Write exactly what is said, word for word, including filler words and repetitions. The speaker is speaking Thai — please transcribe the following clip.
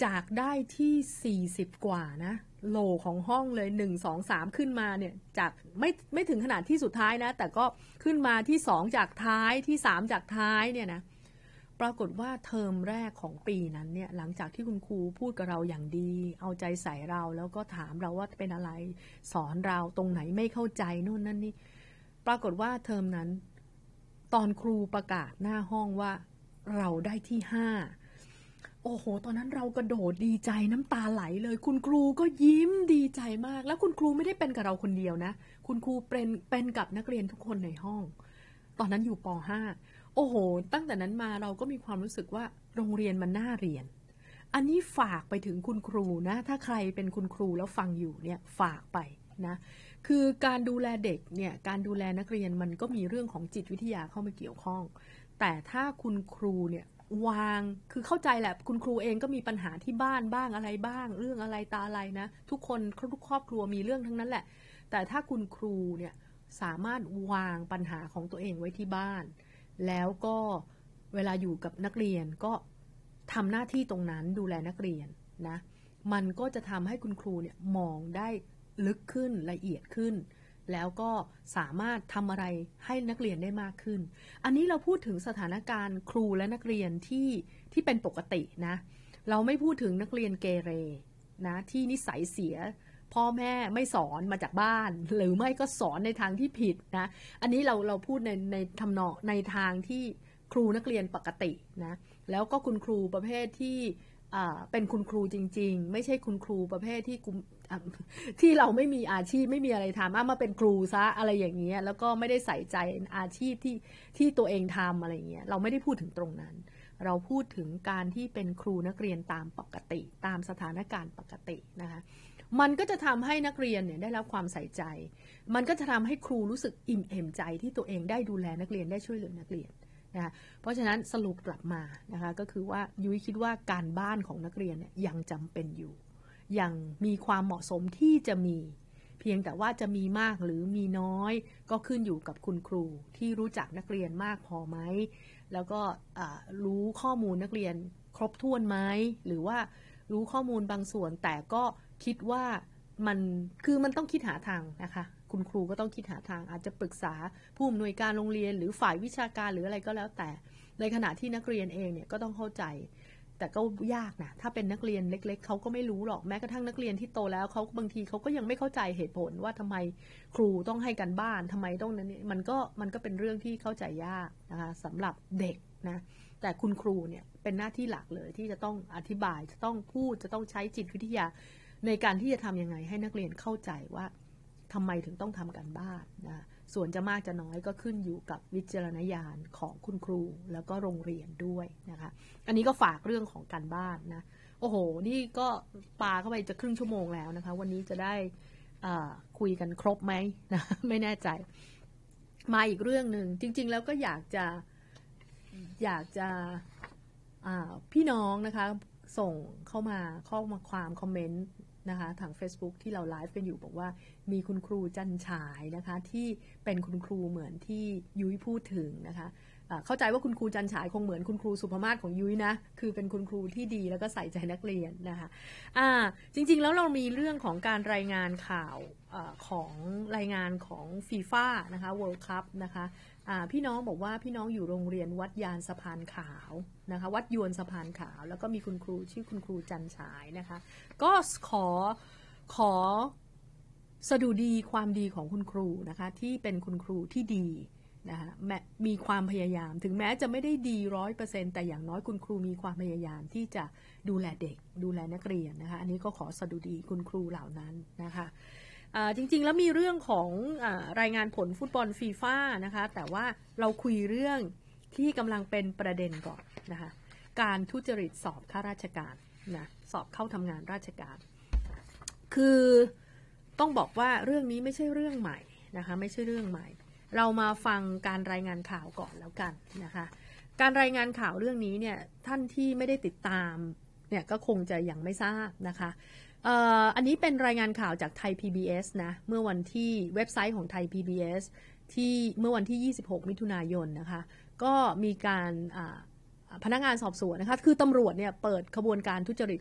จากได้ที่สี่สิบกว่านะโหลของห้องเลยหนึ่ง สอง สามขึ้นมาเนี่ยจากไม่ไม่ถึงขนาดที่สุดท้ายนะแต่ก็ขึ้นมาที่สองจากท้ายที่สามจากท้ายเนี่ยนะปรากฏว่าเทอมแรกของปีนั้นเนี่ยหลังจากที่คุณครูพูดกับเราอย่างดีเอาใจใส่เราแล้วก็ถามเราว่าเป็นอะไรสอนเราตรงไหนไม่เข้าใจนู่นนั่นนี่ปรากฏว่าเทอมนั้นตอนครูประกาศหน้าห้องว่าเราได้ที่ห้าโอ้โหตอนนั้นเรากระโดดดีใจน้ำตาไหลเลยคุณครูก็ยิ้มดีใจมากแล้วคุณครูไม่ได้เป็นกับเราคนเดียวนะคุณครูเป็นเป็นกับนักเรียนทุกคนในห้องตอนนั้นอยู่ป.ห้า โอ้โหตั้งแต่นั้นมาเราก็มีความรู้สึกว่าโรงเรียนมันน่าเรียนอันนี้ฝากไปถึงคุณครูนะถ้าใครเป็นคุณครูแล้วฟังอยู่เนี่ยฝากไปนะคือการดูแลเด็กเนี่ยการดูแลนักเรียนมันก็มีเรื่องของจิตวิทยาเข้ามาเกี่ยวข้องแต่ถ้าคุณครูเนี่ยวางคือเข้าใจแหละคุณครูเองก็มีปัญหาที่บ้านบ้างอะไรบ้างเรื่องอะไรตาอะไรนะทุกคนทุกครอบครัวมีเรื่องทั้งนั้นแหละแต่ถ้าคุณครูเนี่ยสามารถวางปัญหาของตัวเองไว้ที่บ้านแล้วก็เวลาอยู่กับนักเรียนก็ทำหน้าที่ตรงนั้นดูแลนักเรียนนะมันก็จะทำให้คุณครูเนี่ยมองได้ลึกขึ้นละเอียดขึ้นแล้วก็สามารถทำอะไรให้นักเรียนได้มากขึ้นอันนี้เราพูดถึงสถานการณ์ครูและนักเรียนที่ที่เป็นปกตินะเราไม่พูดถึงนักเรียนเกเรนะที่นิสัยเสียพ่อแม่ไม่สอนมาจากบ้านหรือไม่ก็สอนในทางที่ผิดนะอันนี้เราเราพูดในในทำนองในทางที่ครูนักเรียนปกตินะแล้วก็คุณครูประเภทที่เป็นคุณครูจริงๆไม่ใช่คุณครูประเภทที่ที่เราไม่มีอาชีพไม่มีอะไรทำมาเป็นครูซะอะไรอย่างเงี้ยแล้วก็ไม่ได้ใส่ใจอาชีพที่ที่ตัวเองทำอะไรเงี้ยเราไม่ได้พูดถึงตรงนั้นเราพูดถึงการที่เป็นครูนักเรียนตามปกติตามสถานการณ์ปกตินะคะมันก็จะทำให้นักเรียนเนี่ยได้รับความใส่ใจมันก็จะทำให้ครูรู้สึกอิ่มเอมใจที่ตัวเองได้ดูแลนักเรียนได้ช่วยเหลือนักเรียนนะคะเพราะฉะนั้นสรุปกลับมานะคะก็คือว่ายุ้ยคิดว่าการบ้านของนักเรียนเนี่ยยังจำเป็นอยู่ยังมีความเหมาะสมที่จะมีเพียงแต่ว่าจะมีมากหรือมีน้อยก็ขึ้นอยู่กับคุณครูที่รู้จักนักเรียนมากพอไหมแล้วก็รู้ข้อมูลนักเรียนครบถ้วนไหมหรือว่ารู้ข้อมูลบางส่วนแต่ก็คิดว่ามันคือมันต้องคิดหาทางนะคะคุณครูก็ต้องคิดหาทางอาจจะปรึกษาผู้อำนวยการโรงเรียนหรือฝ่ายวิชาการหรืออะไรก็แล้วแต่ในขณะที่นักเรียนเองเนี่ยก็ต้องเข้าใจแต่ก็ยากนะถ้าเป็นนักเรียนเล็กๆเขาก็ไม่รู้หรอกแม้กระทั่งนักเรียนที่โตแล้วเขาบางทีเขาก็ยังไม่เข้าใจเหตุผลว่าทำไมครูต้องให้กันบ้านทำไมต้องนั้นมันก็มันก็เป็นเรื่องที่เข้าใจยากนะคะสำหรับเด็กนะแต่คุณครูเนี่ยเป็นหน้าที่หลักเลยที่จะต้องอธิบายจะต้องพูดจะต้องใช้จิตวิทยาในการที่จะทำยังไงให้นักเรียนเข้าใจว่าทำไมถึงต้องทำกันบ้านนะส่วนจะมากจะน้อยก็ขึ้นอยู่กับวิจารณญาณของคุณครูแล้วก็โรงเรียนด้วยนะคะอันนี้ก็ฝากเรื่องของการบ้านนะโอ้โหนี่ก็ปาเข้าไปจะครึ่งชั่วโมงแล้วนะคะวันนี้จะได้คุยกันครบไหมนะไม่แน่ใจมาอีกเรื่องหนึ่งจริงๆแล้วก็อยากจะอยากจะพี่น้องนะคะส่งเข้ามาข้อความคอมเมนต์นะคะทาง Facebook ที่เราไลฟ์กันอยู่บอกว่ามีคุณครูจันฉายนะคะที่เป็นคุณครูเหมือนที่ยุ้ยพูดถึงนะคะเข้าใจว่าคุณครูจันฉายคงเหมือนคุณครูสุภมาศของยุ้ยนะคือเป็นคุณครูที่ดีแล้วก็ใส่ใจนักเรียนนะคะอ่าจริงๆแล้วเรามีเรื่องของการรายงานข่าวของรายงานของฟีฟ่านะคะ World Cup นะคะพี่น้องบอกว่าพี่น้องอยู่โรงเรียนวัดยานสะพานขาวนะคะวัดยวนสะพานขาวแล้วก็มีคุณครูชื่อคุณครูจันฉายนะคะก็ขอขอสดุดีความดีของคุณครูนะคะที่เป็นคุณครูที่ดีนะคะมีความพยายามถึงแม้จะไม่ได้ดีร้อยเปอร์เซ็นต์แต่อย่างน้อยคุณครูมีความพยายามที่จะดูแลเด็กดูแลนักเรียนนะคะอันนี้ก็ขอสดุดีคุณครูเหล่านั้นนะคะจริงๆแล้วมีเรื่องของอรายงานผลฟุตบอลฟีฟ่านะคะแต่ว่าเราคุยเรื่องที่กำลังเป็นประเด็นก่อนนะคะการทุจริตสอบข้าราชการนะสอบเข้าทำงานราชการคือต้องบอกว่าเรื่องนี้ไม่ใช่เรื่องใหม่นะคะไม่ใช่เรื่องใหม่เรามาฟังการรายงานข่าวก่อนแล้วกันนะคะการรายงานข่าวเรื่องนี้เนี่ยท่านที่ไม่ได้ติดตามเนี่ยก็คงจะยังไม่ทราบนะคะอันนี้เป็นรายงานข่าวจากไทย พี บี เอส นะเมื่อวันที่เว็บไซต์ของไทย พี บี เอส ที่เมื่อวันที่ยี่สิบหกมิถุนายนนะคะก็มีการพนักงานสอบสวนนะคะคือตำรวจเนี่ยเปิดขบวนการทุจริต